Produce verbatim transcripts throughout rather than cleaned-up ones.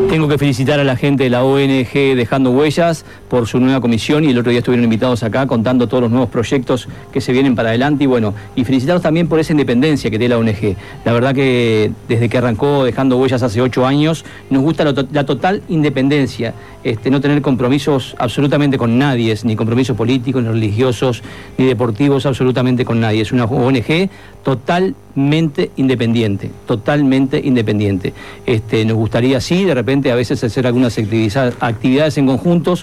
Tengo que felicitar a la gente de la O N G Dejando Huellas por su nueva comisión, y el otro día estuvieron invitados acá contando todos los nuevos proyectos que se vienen para adelante, y bueno, y felicitarlos también por esa independencia que tiene la O N G. La verdad que desde que arrancó Dejando Huellas hace ocho años, nos gusta la, to la total independencia, este, no tener compromisos absolutamente con nadie, ni compromisos políticos, ni religiosos, ni deportivos, absolutamente con nadie. Es una O N G totalmente independiente, totalmente independiente. Este, nos gustaría, sí, de repente a veces hacer algunas actividades en conjuntos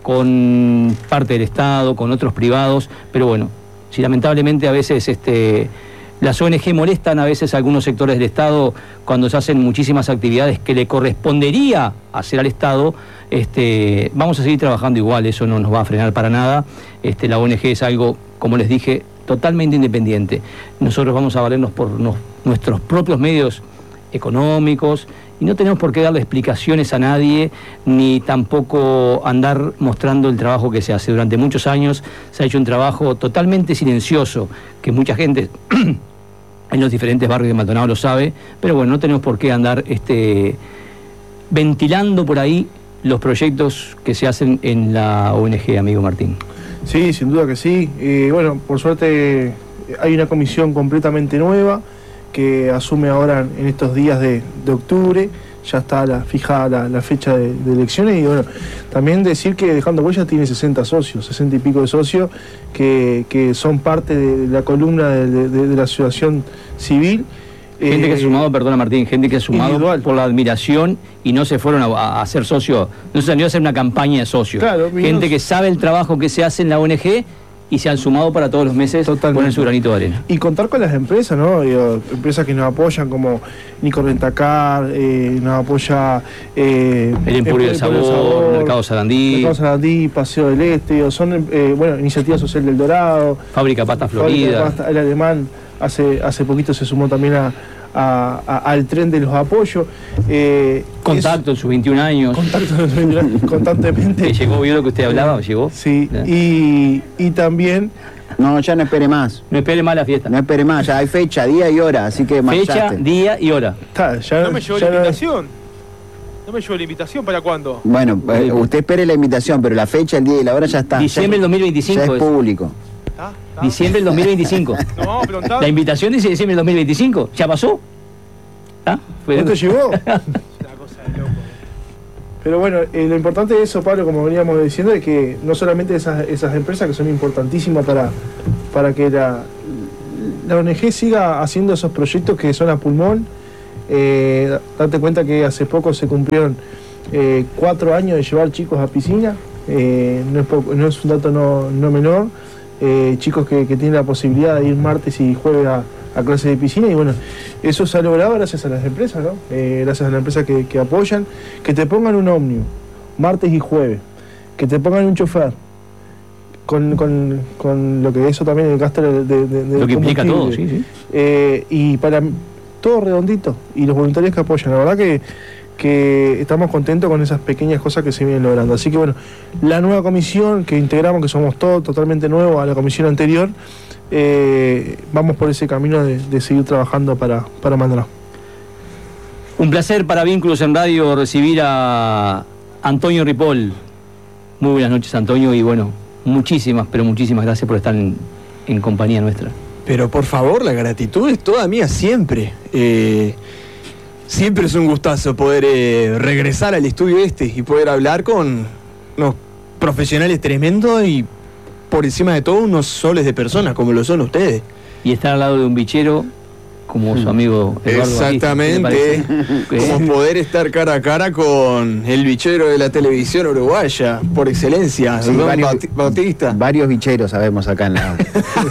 con parte del Estado, con otros privados, pero bueno, si lamentablemente a veces este, las O N G molestan a veces a algunos sectores del Estado cuando se hacen muchísimas actividades que le correspondería hacer al Estado, este, vamos a seguir trabajando igual, eso no nos va a frenar para nada. Este, la O N G es algo, como les dije, totalmente independiente. Nosotros vamos a valernos por nos, nuestros propios medios económicos, y no tenemos por qué darle explicaciones a nadie, ni tampoco andar mostrando el trabajo que se hace. Durante muchos años se ha hecho un trabajo totalmente silencioso, que mucha gente en los diferentes barrios de Maldonado lo sabe, pero bueno, no tenemos por qué andar este, ventilando por ahí los proyectos que se hacen en la O N G, amigo Martín. Sí, sin duda que sí. Eh, bueno, por suerte hay una comisión completamente nueva que asume ahora en estos días de, de octubre. Ya está la, fijada la, la fecha de, de elecciones, y bueno, también decir que Dejando Huellas tiene sesenta socios, sesenta y pico de socios que, que son parte de la columna de, de, de la asociación civil. Gente eh, que ha sumado, perdona Martín, gente que ha sumado individual por la admiración y no se fueron a, a, a ser socios, no se salió a hacer una campaña de socios. Claro, gente que sabe el trabajo que se hace en la O N G y se han sumado para todos los meses. Totalmente. Poner su granito de arena. Y contar con las empresas, ¿no? Digo, empresas que nos apoyan, como Nico Rentacar, eh, nos apoya eh, El Emporio del Sabor, Sabor, Mercado Sarandí, Mercado Sarandí, Paseo del Este, digo, son, eh, bueno, Iniciativa Social del Dorado, Fábrica Pasta Florida, Fábrica Pasta, el alemán, hace, hace poquito se sumó también a A, a, al tren de los apoyos. Eh, Contacto es, en sus veintiún años. Contacto en sus veintiún años, constantemente. ¿Que llegó, vio lo que usted hablaba? ¿Llegó? Sí, y, y también... No, ya no espere más. No espere más la fiesta. No espere más, ya hay fecha, día y hora, así que marchaste. Fecha, día y hora. Está, ya, no me llegó la invitación. No me llegó la invitación, ¿para cuándo? Bueno, eh, usted espere la invitación, pero la fecha, el día y la hora ya está. Diciembre del dos mil veinticinco. Ya es público. ¿Ah? ¿Ah? Diciembre del dos mil veinticinco. No, pero la invitación dice diciembre del dos mil veinticinco. ¿Ya pasó? ¿Ah? ¿No te llegó? Es una cosa de loco. Pero bueno, eh, lo importante de eso, Pablo, como veníamos diciendo, es que no solamente esas, esas empresas que son importantísimas para, para que la, la O N G siga haciendo esos proyectos que son a pulmón. Eh, date cuenta que hace poco se cumplieron eh, cuatro años de llevar chicos a piscina. Eh, no, es poco, no es un dato no, no menor. Eh, chicos que, que tienen la posibilidad de ir martes y jueves a, a clases de piscina, y bueno, eso se ha logrado gracias a las empresas, ¿no? Eh, gracias a las empresas que, que apoyan, que te pongan un ómnibus martes y jueves, que te pongan un chofer, con, con, con lo que eso también el gasto de, de, de lo que implica todo, sí, sí. Eh, y para todo redondito, y los voluntarios que apoyan, la verdad que que estamos contentos con esas pequeñas cosas que se vienen logrando. Así que bueno, la nueva comisión que integramos, que somos todos totalmente nuevos a la comisión anterior, eh, vamos por ese camino de, de seguir trabajando para, para Maldonado. Un placer para Vínculos en Radio recibir a Antonio Ripoll. Muy buenas noches, Antonio, y bueno, muchísimas, pero muchísimas gracias por estar en, en compañía nuestra. Pero por favor, la gratitud es toda mía siempre. Eh... Siempre es un gustazo poder eh, regresar al estudio este y poder hablar con unos profesionales tremendos y por encima de todo unos soles de personas como lo son ustedes. Y estar al lado de un bichero como su amigo Eduardo. Exactamente, como poder estar cara a cara con el bichero de la televisión uruguaya, por excelencia, sí, varios, Bautista. Varios bicheros sabemos acá en la,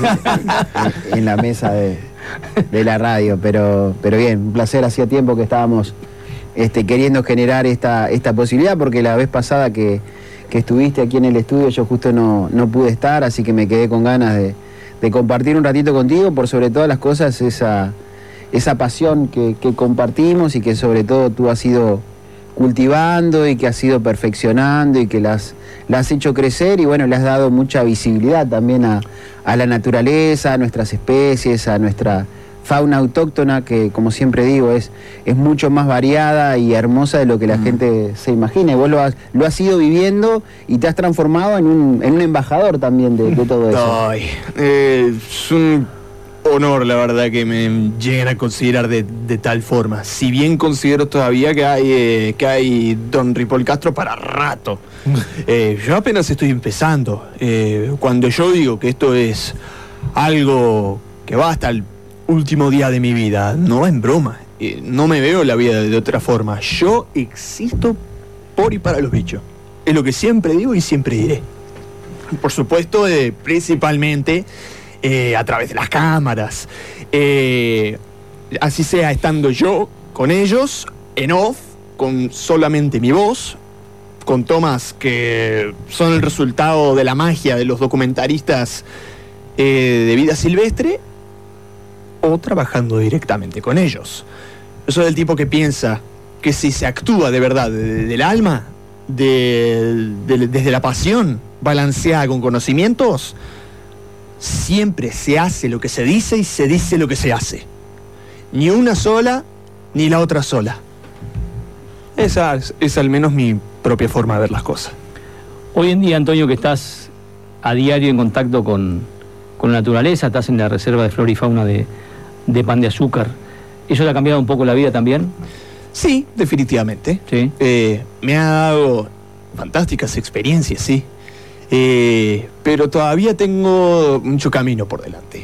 en la mesa de... de la radio, pero, pero bien, un placer. Hacía tiempo que estábamos este, queriendo generar esta, esta posibilidad, porque la vez pasada que, que estuviste aquí en el estudio yo justo no, no pude estar, así que me quedé con ganas de, de compartir un ratito contigo, por sobre todas las cosas esa, esa pasión que, que compartimos y que sobre todo tú has ido cultivando y que has ido perfeccionando y que las, la has hecho crecer, y bueno, le has dado mucha visibilidad también a, a la naturaleza, a nuestras especies, a nuestra fauna autóctona que, como siempre digo, es, es mucho más variada y hermosa de lo que la mm. gente se imagina. Y vos lo has, lo has ido viviendo y te has transformado en un, en un embajador también de, de todo eso. Ay, eh, es un honor, la verdad, que me lleguen a considerar de, de tal forma. Si bien considero todavía que hay, eh, que hay Don Ripoll Castro para rato. Eh, yo apenas estoy empezando. Eh, cuando yo digo que esto es algo que va hasta el último día de mi vida, no en broma. Eh, no me veo la vida de otra forma. Yo existo por y para los bichos. Es lo que siempre digo y siempre diré. Por supuesto, eh, principalmente eh, a través de las cámaras. Eh, así sea estando yo con ellos, en off, con solamente mi voz, con tomas que son el resultado de la magia de los documentaristas eh, de vida silvestre, o trabajando directamente con ellos. Yo soy el tipo que piensa que si se actúa de verdad de, del alma, de, de, desde la pasión, balanceada con conocimientos, siempre se hace lo que se dice y se dice lo que se hace. Ni una sola, ni la otra sola. Esa es, es al menos mi propia forma de ver las cosas. Hoy en día, Antonio, que estás a diario en contacto con, con la naturaleza, estás en la reserva de flora y fauna de, de Pan de Azúcar, ¿eso te ha cambiado un poco la vida también? Sí, definitivamente. ¿Sí? Eh, me ha dado fantásticas experiencias, sí. Eh, pero todavía tengo mucho camino por delante.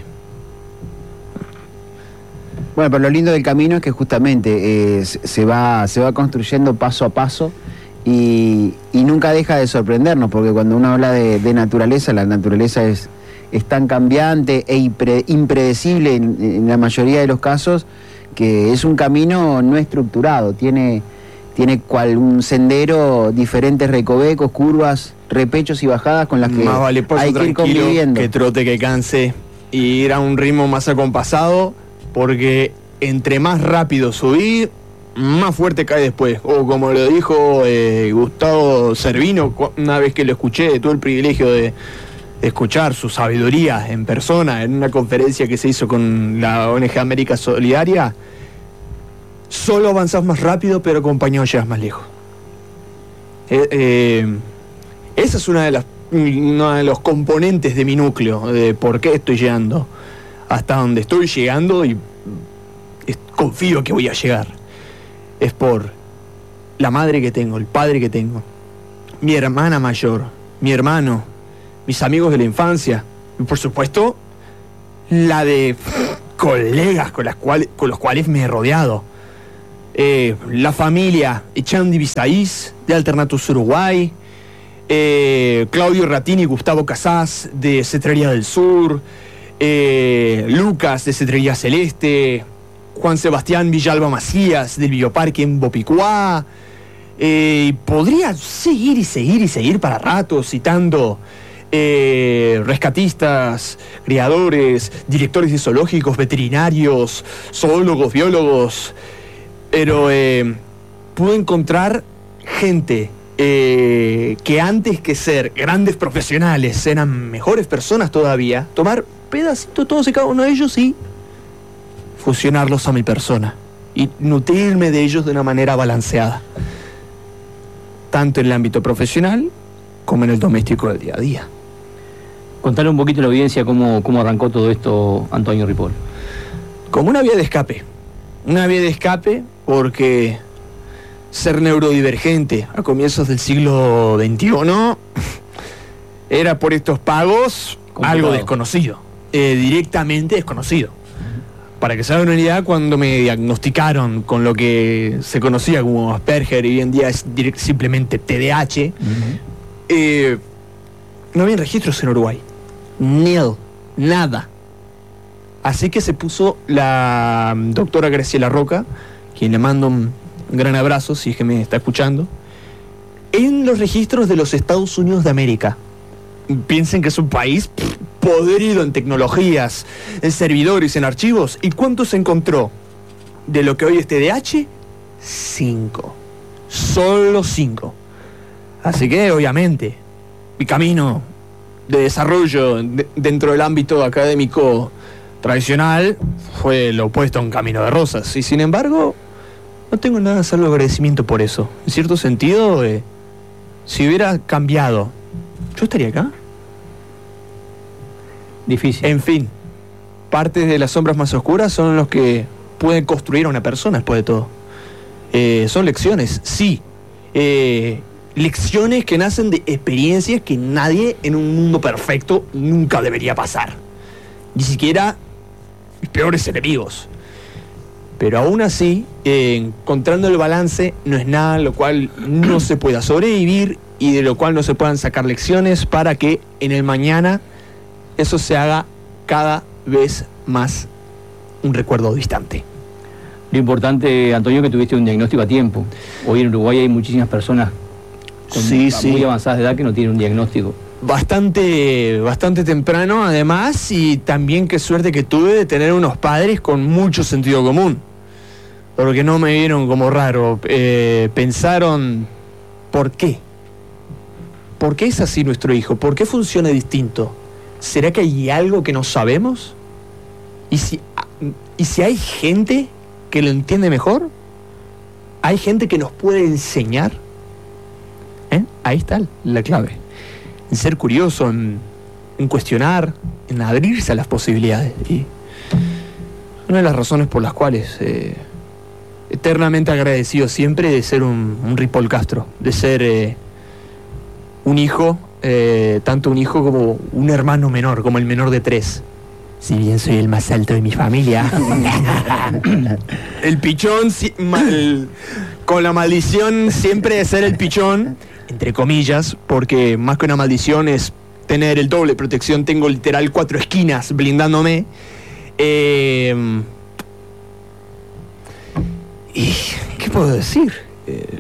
Bueno, pero lo lindo del camino es que justamente eh, se, va, se va construyendo paso a paso y, y nunca deja de sorprendernos, porque cuando uno habla de, de naturaleza, la naturaleza es, es tan cambiante e impre, impredecible en, en la mayoría de los casos, que es un camino no estructurado, tiene, tiene cual un sendero, diferentes recovecos, curvas, repechos y bajadas con las que más vale paso hay que ir conviviendo. Que trote, que canse, y ir a un ritmo más acompasado, porque entre más rápido subí, más fuerte cae después. O como lo dijo eh, Gustavo Servino, una vez que lo escuché, tuve el privilegio de escuchar su sabiduría en persona en una conferencia que se hizo con la O N G América Solidaria: solo avanzás más rápido, pero acompañado llegas más lejos. Eh, eh, esa es una de las uno de los componentes de mi núcleo, de por qué estoy llegando hasta donde estoy llegando, y es, confío que voy a llegar. Es por la madre que tengo, el padre que tengo, mi hermana mayor, mi hermano, mis amigos de la infancia, y por supuesto la de colegas con, las cuales, con los cuales me he rodeado. Eh, la familia Echandi Bisaís de Alternatus Uruguay, eh, Claudio Ratini y Gustavo Casás de Cetrería del Sur, eh, Lucas de Cetrería Celeste, Juan Sebastián Villalba Macías del Bioparque en Bopicuá. Eh, podría seguir y seguir y seguir para rato citando eh, rescatistas, criadores, directores de zoológicos, veterinarios, zoólogos, biólogos. Pero eh, pude encontrar gente eh, que antes que ser grandes profesionales eran mejores personas todavía. Tomar pedacitos todos y cada uno de ellos y fusionarlos a mi persona y nutrirme de ellos de una manera balanceada, tanto en el ámbito profesional como en el doméstico del día a día. Contarle un poquito a la audiencia cómo, cómo arrancó todo esto, Antonio Ripoll. Como una vía de escape. Una vía de escape porque ser neurodivergente a comienzos del siglo veintiuno era por estos pagos complicado, algo desconocido, eh, directamente desconocido. Para que se hagan una idea, cuando me diagnosticaron con lo que se conocía como Asperger y hoy en día es direct, simplemente T D A H, uh-huh. eh, no había registros en Uruguay. Nil, nada. Así que se puso la doctora Graciela Roca, quien le mando un gran abrazo si es que me está escuchando, en los registros de los Estados Unidos de América. Piensen que es un país pff, podrido en tecnologías, en servidores, en archivos. ¿Y cuánto se encontró de lo que hoy es T D A H? Cinco. Solo cinco. Así que, obviamente, mi camino de desarrollo de, dentro del ámbito académico tradicional fue lo opuesto a un camino de rosas. Y sin embargo, no tengo nada de hacerle agradecimiento por eso. En cierto sentido, eh, si hubiera cambiado, ¿yo estaría acá? Difícil. En fin, partes de las sombras más oscuras son los que pueden construir a una persona después de todo. Eh, son lecciones, sí. Eh, lecciones que nacen de experiencias que nadie en un mundo perfecto nunca debería pasar. Ni siquiera mis peores enemigos. Pero aún así, eh, encontrando el balance no es nada lo cual no se pueda sobrevivir y de lo cual no se puedan sacar lecciones para que en el mañana eso se haga cada vez más un recuerdo distante. Lo importante, Antonio, que tuviste un diagnóstico a tiempo. Hoy en Uruguay hay muchísimas personas con sí, sí. muy avanzadas de edad que no tienen un diagnóstico. Bastante, bastante temprano, además, y también qué suerte que tuve de tener unos padres con mucho sentido común. Porque no me vieron como raro. Eh, pensaron, ¿por qué? ¿Por qué es así nuestro hijo? ¿Por qué funciona distinto? ¿Será que hay algo que no sabemos? ¿Y si, y si hay gente que lo entiende mejor? ¿Hay gente que nos puede enseñar? ¿Eh? Ahí está la clave. En ser curioso, en, en cuestionar, en abrirse a las posibilidades. Y una de las razones por las cuales eh, eternamente agradecido siempre de ser un, un Ripoll Castro, de ser eh, un hijo, eh, tanto un hijo como un hermano menor, como el menor de tres. Si bien soy el más alto de mi familia. El pichón, si, mal, con la maldición siempre de ser el pichón, entre comillas, porque más que una maldición es tener el doble protección, tengo literal cuatro esquinas blindándome. Eh, ¿Y qué puedo decir? Eh,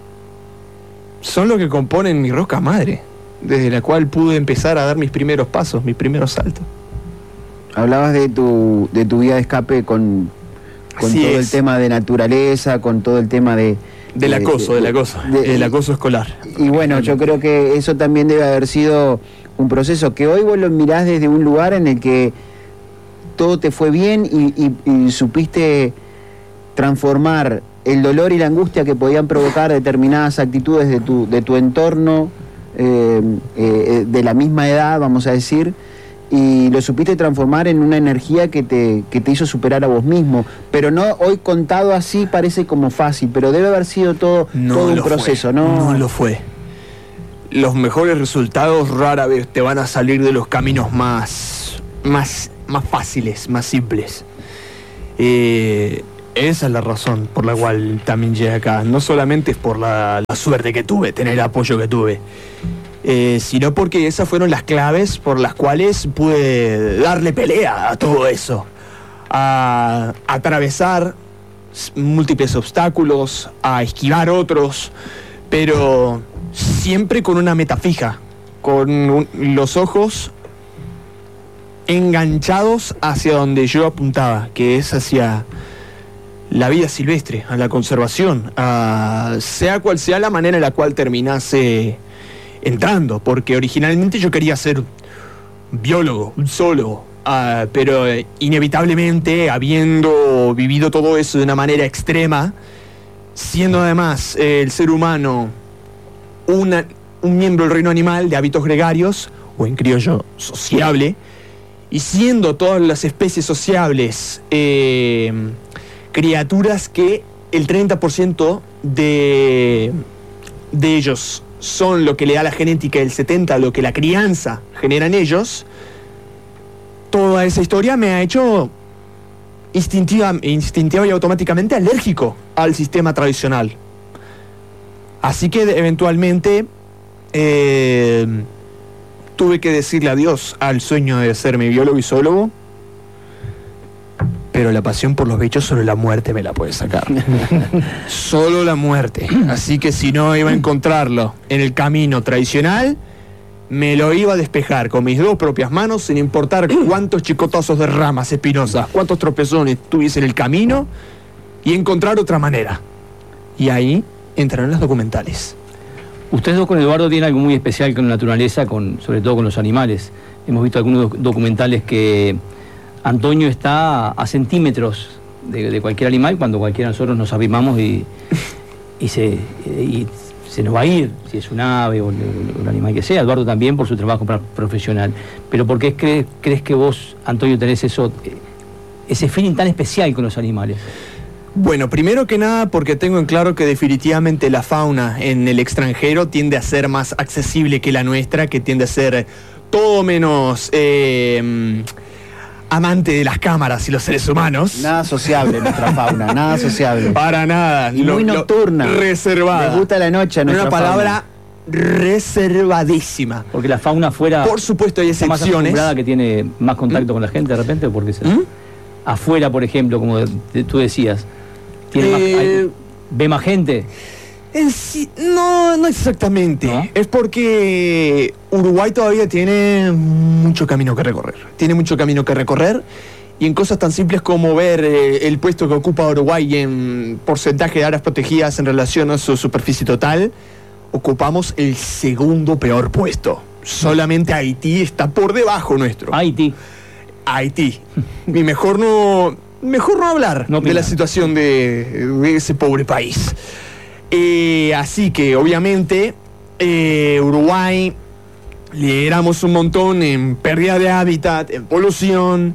son lo que componen mi rosca madre, desde la cual pude empezar a dar mis primeros pasos, mis primeros saltos. Hablabas de tu, de tu vía de escape con, con todo es. el tema de naturaleza, con todo el tema de... Del de, acoso, de, del acoso, de, del acoso escolar. Y bueno, yo creo que eso también debe haber sido un proceso que hoy vos lo mirás desde un lugar en el que todo te fue bien y, y, y supiste transformar el dolor y la angustia que podían provocar determinadas actitudes de tu, de tu entorno, eh, eh, de la misma edad, vamos a decir, y lo supiste transformar en una energía que te, que te hizo superar a vos mismo. Pero no, hoy contado así parece como fácil, pero debe haber sido todo, no todo un lo proceso, fue. ¿no? No lo fue. Los mejores resultados rara vez te van a salir de los caminos más, más, más fáciles, más simples. Eh, esa es la razón por la cual también llegué acá. No solamente es por la, la suerte que tuve, tener el apoyo que tuve, Eh, sino porque esas fueron las claves por las cuales pude darle pelea a todo eso, a, a atravesar múltiples obstáculos, a esquivar otros, pero siempre con una meta fija, con un, los ojos enganchados hacia donde yo apuntaba, que es hacia la vida silvestre, a la conservación, a, sea cual sea la manera en la cual terminase entrando, porque originalmente yo quería ser biólogo, un zoólogo, uh, pero eh, inevitablemente, habiendo vivido todo eso de una manera extrema, siendo además eh, el ser humano una, un miembro del reino animal de hábitos gregarios, o en criollo sociable, y siendo todas las especies sociables eh, criaturas que el treinta por ciento de, de ellos son lo que le da la genética, el setenta por ciento lo que la crianza genera en ellos, toda esa historia me ha hecho instintiva, instintiva y automáticamente alérgico al sistema tradicional. Así que eventualmente eh, tuve que decirle adiós al sueño de ser mi biólogo y zoólogo, pero la pasión por los bichos solo la muerte me la puede sacar. Solo la muerte. Así que si no iba a encontrarlo en el camino tradicional, me lo iba a despejar con mis dos propias manos, sin importar cuántos chicotazos de ramas espinosas, cuántos tropezones tuviese en el camino, y encontrar otra manera. Y ahí entraron los documentales. Ustedes dos con Eduardo tienen algo muy especial con la naturaleza, con, sobre todo con los animales. Hemos visto algunos doc- documentales que Antonio está a centímetros de, de cualquier animal, cuando cualquiera de nosotros nos arrimamos y, y, se, y se nos va a ir, si es un ave o un animal que sea. Eduardo también por su trabajo profesional. Pero ¿por qué crees, crees que vos, Antonio, tenés eso, ese feeling tan especial con los animales? Bueno, primero que nada porque tengo en claro que definitivamente la fauna en el extranjero tiende a ser más accesible que la nuestra, que tiende a ser todo menos eh, amante de las cámaras y los seres humanos. Nada sociable nuestra fauna, nada sociable. Para nada. Y lo, muy nocturna. Reservada. Les gusta la noche a nuestra Una palabra fauna. Reservadísima. Porque la fauna afuera... Por supuesto hay excepciones. Más acostumbrada, que tiene más contacto ¿Mm? con la gente de repente, porque se... ¿Mm? Afuera, por ejemplo, como de, de, tú decías, tiene eh, más, hay, ¿ve más gente? En sí, no, no exactamente. ¿No? Es porque Uruguay todavía tiene mucho camino que recorrer. Tiene mucho camino que recorrer. Y en cosas tan simples como ver eh, el puesto que ocupa Uruguay en porcentaje de áreas protegidas en relación a su superficie total, ocupamos el segundo peor puesto. Solamente Haití está por debajo nuestro. Haití. Haití. Y mejor no, mejor no hablar no de la situación de, de ese pobre país. Eh, así que, obviamente, eh, Uruguay lideramos un montón en pérdida de hábitat, en polución,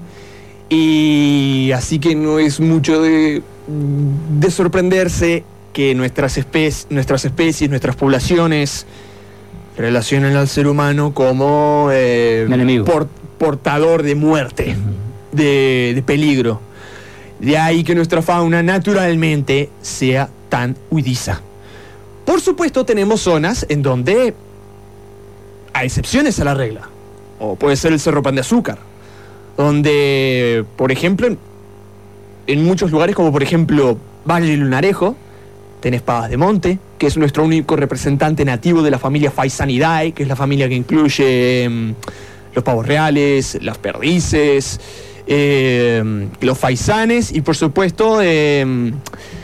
y así que no es mucho de, de sorprenderse que nuestras especies, nuestras especies, nuestras poblaciones relacionen al ser humano como eh, enemigo. Por, portador de muerte, uh-huh. de, de peligro. De ahí que nuestra fauna naturalmente sea tan huidiza. Por supuesto tenemos zonas en donde hay excepciones a la regla. O puede ser el Cerro Pan de Azúcar, donde, por ejemplo, en, en muchos lugares como por ejemplo Valle del Lunarejo, tenés pavas de monte, que es nuestro único representante nativo de la familia Faisanidae, que es la familia que incluye eh, los pavos reales, las perdices, eh, los faisanes y por supuesto eh,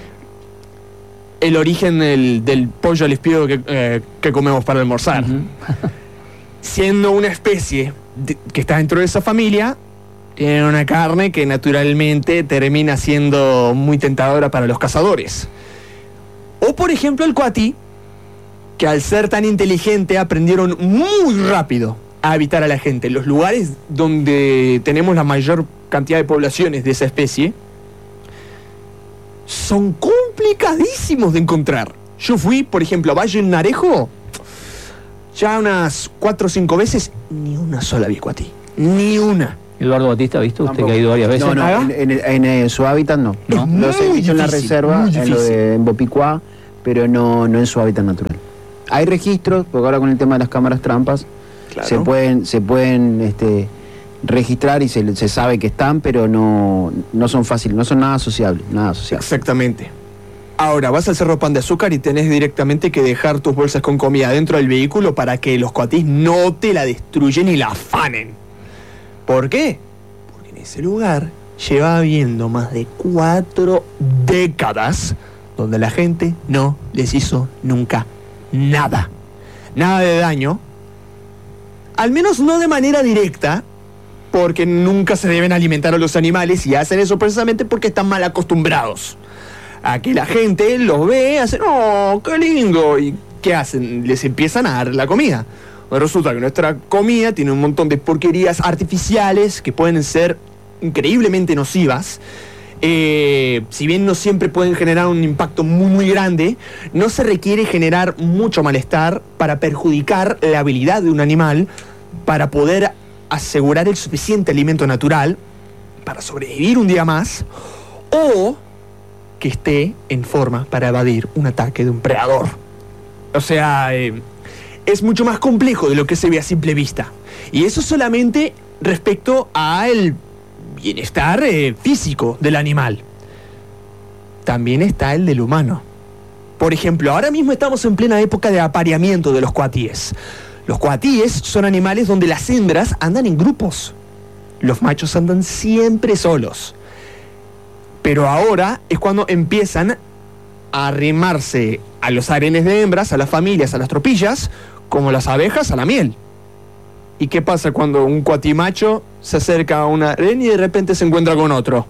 el origen del, del pollo al espiedo que, eh, que comemos para almorzar. Uh-huh. Siendo una especie de, que está dentro de esa familia, tiene una carne que naturalmente termina siendo muy tentadora para los cazadores. O por ejemplo el cuatí, que al ser tan inteligente aprendieron muy rápido a habitar a la gente. Los lugares donde tenemos la mayor cantidad de poblaciones de esa especie son complicadísimos de encontrar. Yo fui, por ejemplo, a Valle del Narejo ya unas cuatro o cinco veces, ni una sola vi cuatí, ni una. Eduardo Batista, ¿visto? Usted que ha ido varias veces. No, no, en, en, en, en su hábitat no. No, los he visto en la reserva, en lo de en Bopicuá, pero no, no en su hábitat natural. Hay registros, porque ahora con el tema de las cámaras trampas, claro, se pueden, se pueden este, registrar y se, se sabe que están, pero no, no son fáciles, no son nada sociables, nada sociables. Exactamente. Ahora, vas al Cerro Pan de Azúcar y tenés directamente que dejar tus bolsas con comida dentro del vehículo para que los cuatís no te la destruyen y la afanen. ¿Por qué? Porque en ese lugar lleva habiendo más de cuatro décadas donde la gente no les hizo nunca nada. Nada de daño. Al menos no de manera directa, porque nunca se deben alimentar a los animales y hacen eso precisamente porque están mal acostumbrados a que la gente los ve, hacen, ¡oh, qué lindo! ¿Y qué hacen? Les empiezan a dar la comida. Bueno, resulta que nuestra comida tiene un montón de porquerías artificiales que pueden ser increíblemente nocivas. Eh, si bien no siempre pueden generar un impacto muy muy grande, no se requiere generar mucho malestar para perjudicar la habilidad de un animal para poder asegurar el suficiente alimento natural para sobrevivir un día más, o que esté en forma para evadir un ataque de un predador. O sea, eh, es mucho más complejo de lo que se ve a simple vista. Y eso solamente respecto al bienestar eh, físico del animal. También está el del humano. Por ejemplo, ahora mismo estamos en plena época de apareamiento de los cuatíes. Los cuatíes son animales donde las hembras andan en grupos. Los machos andan siempre solos. Pero ahora es cuando empiezan a arrimarse a los harenes de hembras, a las familias, a las tropillas, como las abejas a la miel. ¿Y qué pasa cuando un cuatimacho se acerca a una ren y de repente se encuentra con otro?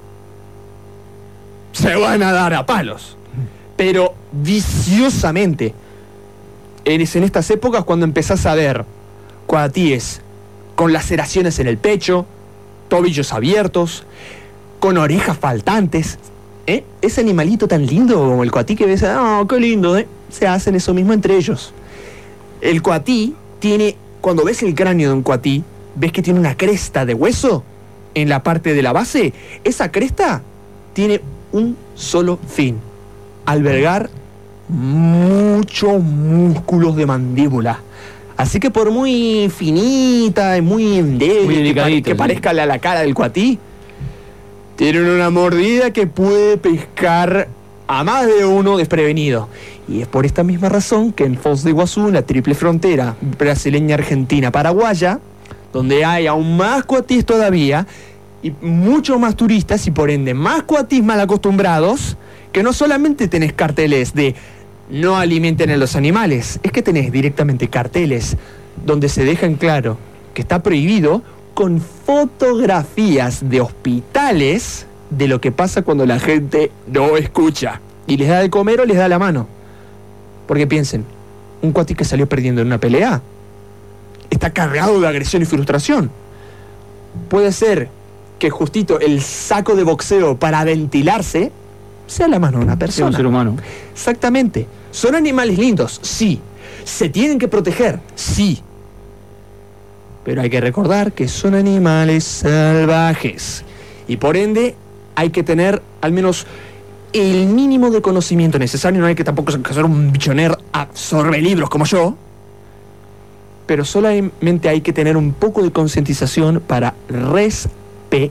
Se van a dar a palos, pero viciosamente. Es en estas épocas cuando empezás a ver cuatíes con laceraciones en el pecho, tobillos abiertos, con orejas faltantes. ¿Eh? Ese animalito tan lindo como el cuatí que ves, ¡oh, qué lindo! ¿eh? Se hacen eso mismo entre ellos. El cuatí tiene, cuando ves el cráneo de un cuatí, ves que tiene una cresta de hueso en la parte de la base. Esa cresta tiene un solo fin: albergar muchos músculos de mandíbula. Así que por muy finita y muy débil muy que, pare, que sí. parezca la, la cara del cuatí, tienen una mordida que puede pescar a más de uno desprevenido. Y es por esta misma razón que en Foz de Iguazú, en la triple frontera brasileña, argentina, paraguaya, donde hay aún más cuatís todavía y muchos más turistas y por ende más cuatís mal acostumbrados, que no solamente tenés carteles de no alimenten a los animales, es que tenés directamente carteles donde se deja en claro que está prohibido, con fotografías de hospitales de lo que pasa cuando la gente no escucha y les da de comer o les da la mano. Porque piensen, un cuatí que salió perdiendo en una pelea está cargado de agresión y frustración. Puede ser que justito el saco de boxeo para ventilarse sea la mano de una persona. Un ser humano. Exactamente. Son animales lindos, sí. Se tienen que proteger, sí. Pero hay que recordar que son animales salvajes. Y por ende, hay que tener al menos el mínimo de conocimiento necesario. No hay que tampoco ser un bichoner absorbe libros como yo. Pero solamente hay que tener un poco de concientización para respetar.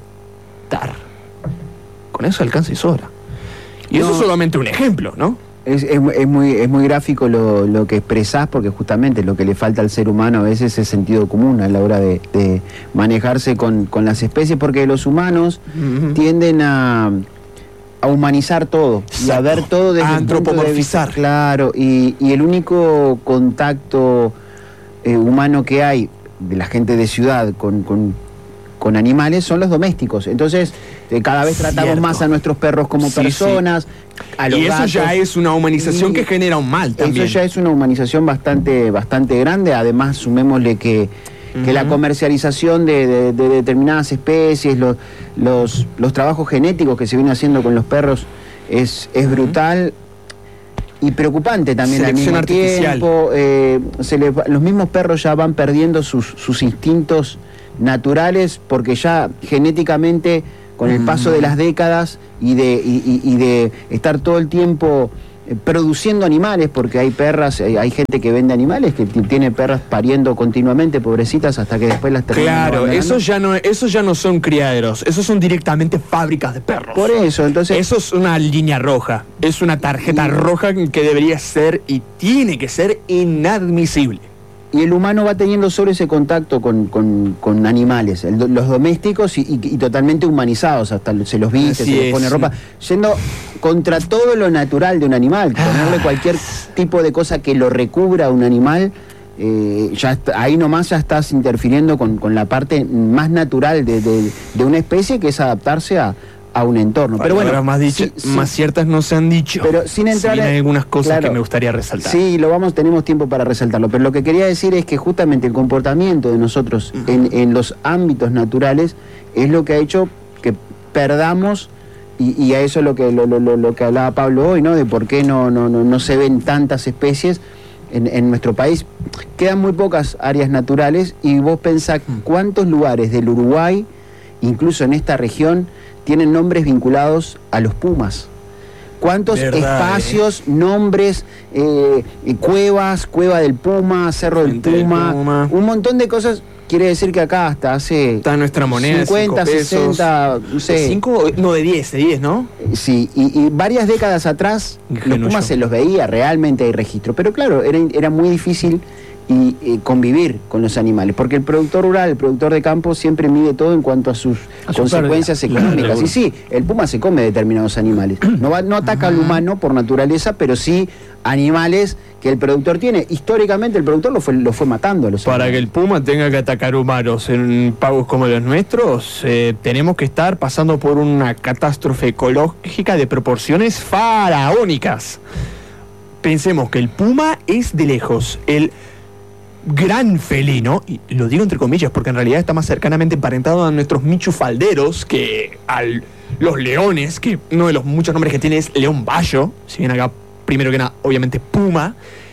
Con eso alcanza y sobra. Y eso No. es solamente un ejemplo, ¿no? Es, es, es muy, es muy gráfico lo, lo que expresás, porque justamente lo que le falta al ser humano a veces es sentido común a la hora de, de manejarse con, con las especies, porque los humanos Uh-huh. tienden a, a humanizar todo, y a ver todo desde A el punto de antropomorfizar. vista, claro, y, y el único contacto eh, humano que hay de la gente de ciudad con, con, con animales son los domésticos. Entonces, eh, cada vez tratamos Cierto. más a nuestros perros como Sí, personas, a los Y eso gatos. ya es una humanización Y que genera un mal también. Eso ya es una humanización bastante, bastante grande. Además, sumémosle que, que la Ujú. comercialización de, de- de determinadas especies, los, los, los trabajos genéticos que se vienen haciendo con los perros es, es brutal y preocupante también al Selección mismo artificial. tiempo. Eh, se les va- los mismos perros ya van perdiendo sus, sus instintos naturales porque ya genéticamente, con el paso de las décadas y de, y, y- y de estar todo el tiempo eh, produciendo animales, porque hay perras, hay, hay gente que vende animales, que t- tiene perras pariendo continuamente, pobrecitas, hasta que después las terminan Claro, abandonando. esos ya no, esos ya no son criaderos, esos son directamente fábricas de perros. Por eso, entonces... Eso es una línea roja, es una tarjeta Y- roja que debería ser y tiene que ser inadmisible. Y el humano va teniendo solo ese contacto con, con- con animales, el do- los domésticos y, y- y totalmente humanizados, hasta lo- se los viste, Así se les es. pone ropa, yendo contra todo lo natural de un animal, ponerle Ah. cualquier tipo de cosa que lo recubra a un animal, eh, ya está- ahí nomás ya estás interfiriendo con, con la parte más natural de, de- de una especie, que es adaptarse a, a un entorno. Pero bueno, Palabras más, dicho, sí, sí. más ciertas no se han dicho. Pero sin entrar Si bien en- hay algunas cosas claro, que me gustaría resaltar. Sí, lo vamos, tenemos tiempo para resaltarlo, pero lo que quería decir es que justamente el comportamiento de nosotros en, en los ámbitos naturales es lo que ha hecho que perdamos, y, y a eso es lo que, lo, lo- lo- lo que hablaba Pablo hoy, ¿no? De por qué no, no, no, no se ven tantas especies en, en nuestro país. Quedan muy pocas áreas naturales y vos pensás cuántos lugares del Uruguay, incluso en esta región, tienen nombres vinculados a los pumas. ¿Cuántos Verdad, espacios, nombres, eh, eh, cuevas, Cueva del Puma, Cerro del Fuente del Puma, Puma. un montón de cosas? Quiere decir que acá hasta hace Está nuestra moneda de cincuenta, cinco pesos. sesenta, no sé. Cinco, no, de diez, de diez, ¿no? Sí, y, y varias décadas atrás los Ingenuo pumas yo. se los veía, realmente hay registro. Pero claro, era, era muy difícil y eh, convivir con los animales, porque el productor rural, el productor de campo siempre mide todo en cuanto a sus a su consecuencias pérdida. económicas. Claro. Y sí, el puma se come determinados animales, no, va, no ataca al humano por naturaleza, pero sí animales que el productor tiene. Históricamente el productor lo fue, lo fue matando a los Para animales. que el puma tenga que atacar humanos en pagos como los nuestros, eh, tenemos que estar pasando por una catástrofe ecológica de proporciones faraónicas. Pensemos que el puma es de lejos el gran felino, y lo digo entre comillas porque en realidad está más cercanamente emparentado a nuestros michufalderos que a los leones, que uno de los muchos nombres que tiene es león bayo, si bien acá primero que nada obviamente puma,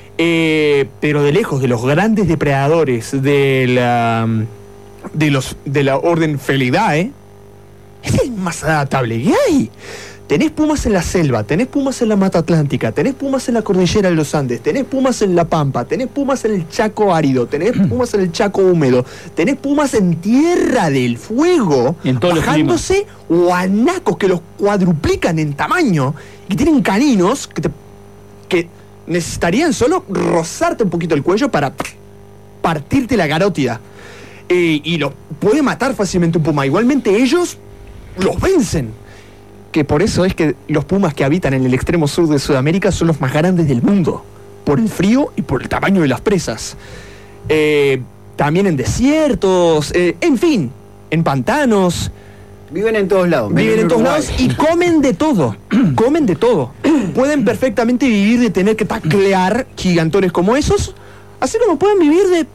eh, pero de lejos de los grandes depredadores de la, de los de la orden Felidae, es el más adaptable que hay. Tenés pumas en la selva, tenés pumas en la Mata Atlántica, tenés pumas en la cordillera de los Andes, tenés pumas en la Pampa, tenés pumas en el Chaco árido, tenés pumas en el Chaco húmedo, tenés pumas en Tierra del Fuego, En todos los bajándose guanacos que los cuadruplican en tamaño y que tienen caninos que, te, que necesitarían solo rozarte un poquito el cuello para partirte la carótida. Eh, y lo puede matar fácilmente un puma. Igualmente ellos los vencen. Que por eso es que los pumas que habitan en el extremo sur de Sudamérica son los más grandes del mundo, por el frío y por el tamaño de las presas. Eh, también en desiertos, eh, en fin, en pantanos. Viven en todos lados. Viven en todos Uruguay. lados y comen de todo. Comen de todo. Pueden perfectamente vivir de tener que taclear gigantones como esos, así como pueden vivir de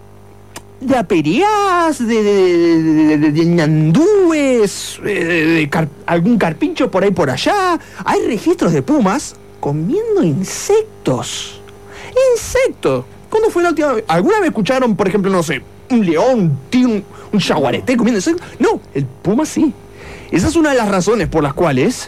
de aperías, de, de, de, de, de ñandúes, de, de, de car, algún carpincho por ahí por allá. Hay registros de pumas comiendo insectos. Insectos. ¿Cuándo fue la última vez? ¿Alguna vez escucharon, por ejemplo, no sé, un león, un, un jaguarete comiendo insectos? No, el puma sí. Esa es una de las razones por las cuales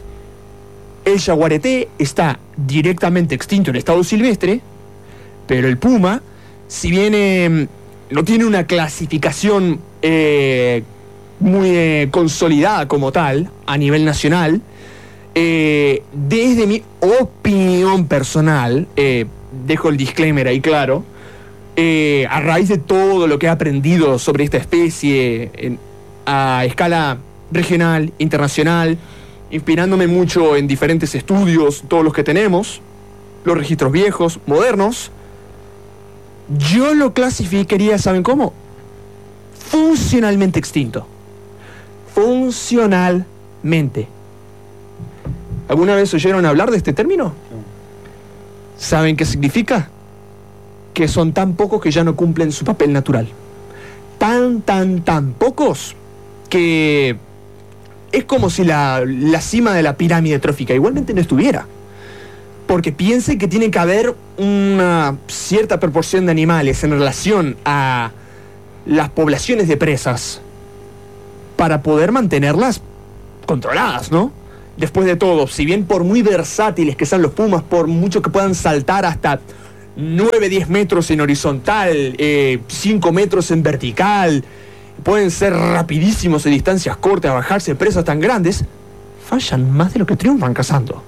el jaguarete está directamente extinto en estado silvestre, pero el puma, si bien eh, no tiene una clasificación eh, muy eh, consolidada como tal a nivel nacional, eh, desde mi opinión personal, eh, dejo el disclaimer ahí claro, eh, a raíz de todo lo que he aprendido sobre esta especie en, a escala regional, internacional, inspirándome mucho en diferentes estudios, todos los que tenemos, los registros viejos, modernos, yo lo clasificaría, ¿saben cómo? Funcionalmente extinto. Funcionalmente. ¿Alguna vez oyeron hablar de este término? ¿Saben qué significa? Que son tan pocos que ya no cumplen su papel natural. Tan, tan, tan pocos que es como si la, la cima de la pirámide trófica igualmente no estuviera. Porque piensen que tiene que haber una cierta proporción de animales en relación a las poblaciones de presas para poder mantenerlas controladas, ¿no? Después de todo, si bien por muy versátiles que sean los pumas, por mucho que puedan saltar hasta nueve, diez metros en horizontal, eh, cinco metros en vertical, pueden ser rapidísimos en distancias cortas, bajarse presas tan grandes, fallan más de lo que triunfan cazando.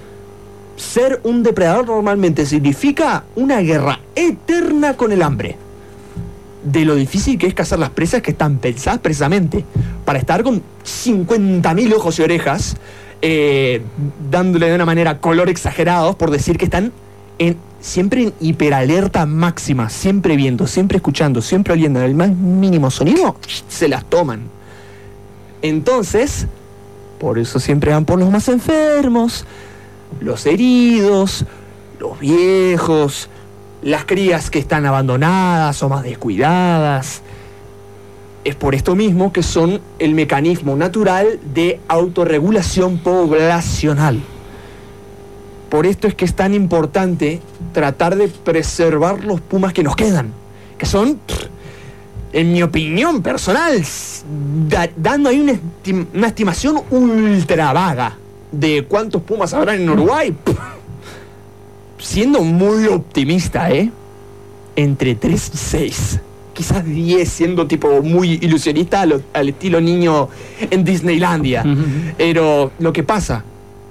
Ser un depredador normalmente significa una guerra eterna con el hambre. De lo difícil que es cazar las presas que están pensadas precisamente para estar con cincuenta mil ojos y orejas, eh, dándole de una manera color exagerados, por decir que están en, siempre en hiperalerta máxima, siempre viendo, siempre escuchando, siempre oliendo el más mínimo sonido, se las toman. Entonces, por eso siempre van por los más enfermos, los heridos, los viejos, las crías que están abandonadas o más descuidadas. Es por esto mismo que son el mecanismo natural de autorregulación poblacional. Por esto es que es tan importante tratar de preservar los pumas que nos quedan, que son, en mi opinión personal, da, dando ahí una, estim, una estimación ultra vaga de cuántos pumas habrán en Uruguay, siendo muy optimista, ¿eh? Entre tres y seis. Quizás diez, siendo tipo muy ilusionista al, al estilo niño en Disneylandia. Uh-huh. Pero lo que pasa,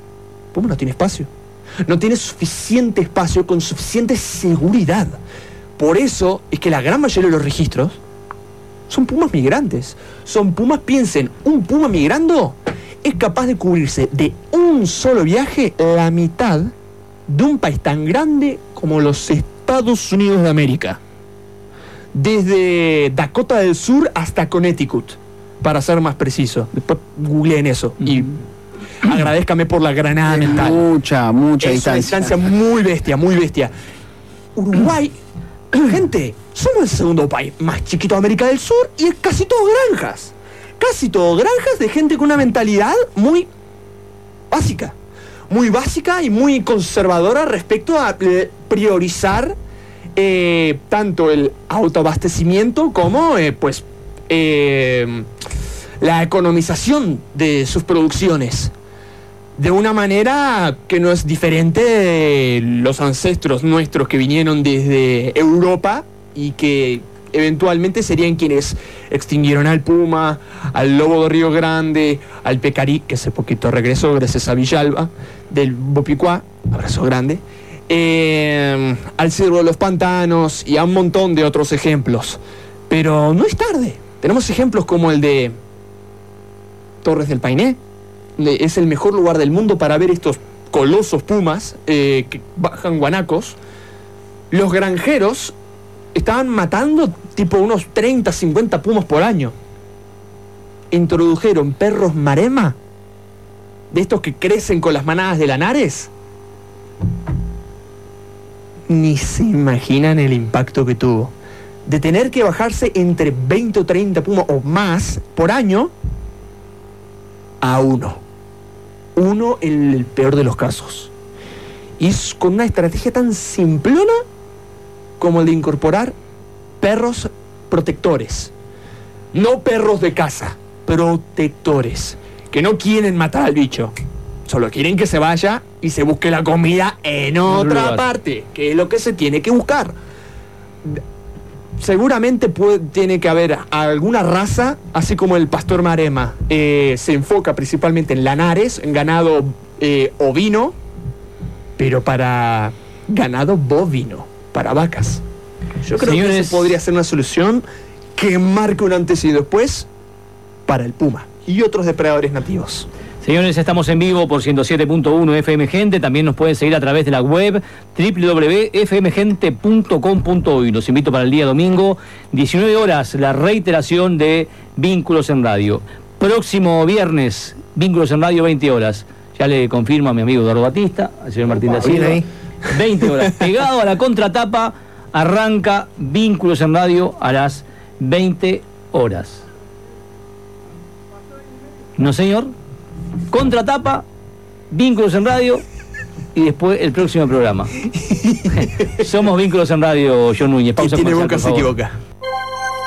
Puma no tiene espacio. No tiene suficiente espacio con suficiente seguridad Por eso es que la gran mayoría de los registros son pumas migrantes. Son pumas, piensen, un puma migrando es capaz de cubrirse de un solo viaje la mitad de un país tan grande como los Estados Unidos de América. Desde Dakota del Sur hasta Connecticut, para ser más preciso. Después googleen eso y agradézcame por la granada Es mental. Mucha, mucha Es distancia. una distancia muy bestia, muy bestia. Uruguay, gente, somos el segundo país más chiquito de América del Sur y es casi todo granjas. Casi todo granjas de gente con una mentalidad muy básica. Muy básica y muy conservadora respecto a eh, priorizar eh, tanto el autoabastecimiento como eh, pues eh, la economización de sus producciones. De una manera que no es diferente de los ancestros nuestros que vinieron desde Europa y que eventualmente serían quienes extinguieron al puma, al lobo de Río Grande, al pecarí, que hace poquito regresó gracias a Villalba, del Bopicuá, abrazo grande, eh, al ciervo de los pantanos y a un montón de otros ejemplos. Pero no es tarde. Tenemos ejemplos como el de Torres del Paine. Es el mejor lugar del mundo para ver estos colosos pumas eh, que bajan guanacos. Los granjeros estaban matando tipo unos treinta, cincuenta pumas por año. Introdujeron perros marema, de estos que crecen con las manadas de lanares. Ni se imaginan el impacto que tuvo. De tener que bajarse entre veinte o treinta pumas o más por año a uno. Uno en el peor de los casos. Y es con una estrategia tan simplona como el de incorporar perros protectores. No perros de caza, protectores. Que no quieren matar al bicho. Solo quieren que se vaya y se busque la comida en otra lugar. parte, que es lo que se tiene que buscar. Seguramente puede, tiene que haber alguna raza, así como el pastor marema eh, se enfoca principalmente en lanares, en ganado eh, ovino, pero para ganado bovino, para vacas. Yo creo Señores, que esa podría ser una solución que marque un antes y después para el puma y otros depredadores nativos. Señores, estamos en vivo por ciento siete punto uno F M Gente. También nos pueden seguir a través de la web doble u doble u doble u punto f m gente punto com punto uy. Los invito para el día domingo, diecinueve horas, la reiteración de Vínculos en Radio. Próximo viernes, Vínculos en Radio, veinte horas. Ya le confirmo a mi amigo Eduardo Batista, al señor Martín da Silva. veinte horas. Pegado a la contratapa, arranca Vínculos en Radio a las veinte horas. ¿No, señor? Contratapa, Vínculos en Radio y después el próximo programa. Somos Vínculos en Radio, John Núñez. Pausa Quien tiene comercial, boca por se favor. equivoca.